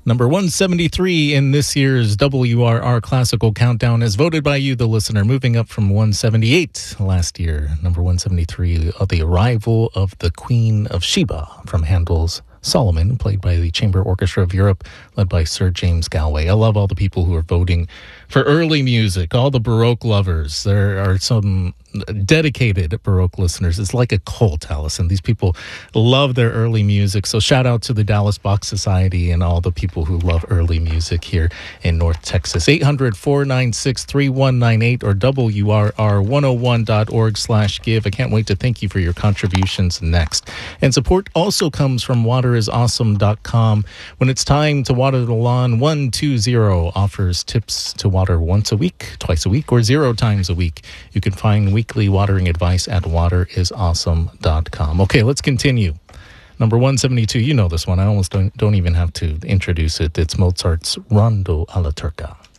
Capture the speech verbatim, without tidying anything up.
Number one seventy-three in this year's W R R Classical Countdown is voted by you, the listener, moving up from one seventy-eight last year. Number one seventy-three, uh, The Arrival of the Queen of Sheba from Handel's Solomon, played by the Chamber Orchestra of Europe, led by Sir James Galway. I love all the people who are voting for early music, all the Baroque lovers. There are some dedicated Baroque listeners. It's like a cult, Allison. These people love their early music. So shout out to the Dallas Bach Society and all the people who love early music here in North Texas. eight hundred, four nine six, three one nine eight or W R R one oh one dot org slash give. I can't wait to thank you for your contributions next. And support also comes from water is awesome dot com. When it's time to water the lawn, one two zero offers tips to water once a week, twice a week, or zero times a week. You can find weekly watering advice at water is awesome dot com. Okay, let's continue. Number one seventy-two, you know this one. I almost don't, don't even have to introduce it. It's Mozart's Rondo alla Turca.